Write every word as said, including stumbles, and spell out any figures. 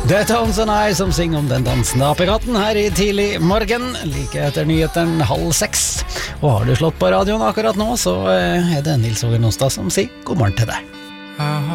Det er Tones and I som synger om den dansende apekatten her i tidlig morgen, like etter nyheten halv seks. Og har du slått på radioen akkurat nå, så er det Nils Åge Nostad som sier god morgen til deg.